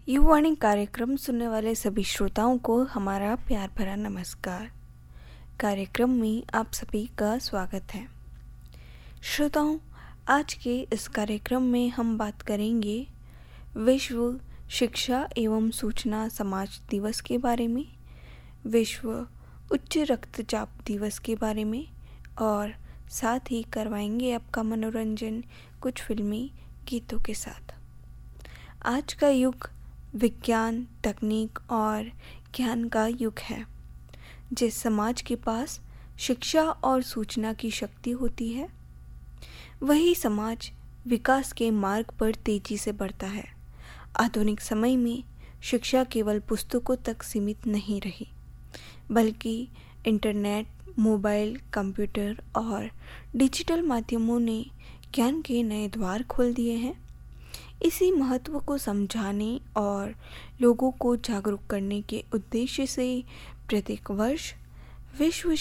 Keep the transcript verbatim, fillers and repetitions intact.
युवाणी कार्यक्रम सुनने वाले सभी श्रोताओं को हमारा प्यार भरा नमस्कार। कार्यक्रम में आप सभी का स्वागत है। श्रोताओं, आज के इस कार्यक्रम में हम बात करेंगे विश्व शिक्षा एवं सूचना समाज दिवस के बारे में, विश्व उच्च रक्तचाप दिवस के बारे में और साथ ही करवाएंगे आपका मनोरंजन कुछ फिल्मी गीतों के साथ। आज का युग विज्ञान, तकनीक और ज्ञान का युग है। जिस समाज के पास शिक्षा और सूचना की शक्ति होती है, वही समाज विकास के मार्ग पर तेजी से बढ़ता है। आधुनिक समय में शिक्षा केवल पुस्तकों तक सीमित नहीं रही, बल्कि इंटरनेट, मोबाइल, कंप्यूटर और डिजिटल माध्यमों ने ज्ञान के नए द्वार खोल दिए हैं। इसी महत्व को समझाने और लोगों को जागरूक करने के उद्देश्य से प्रत्येक वर्ष विश्व